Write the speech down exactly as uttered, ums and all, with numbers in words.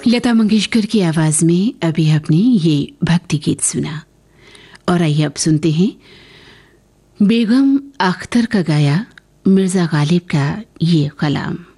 लता मंगेशकर की आवाज में अभी आपने ये भक्ति गीत सुना। और आइए अब सुनते हैं बेगम अख्तर का गाया मिर्जा गालिब का ये कलाम।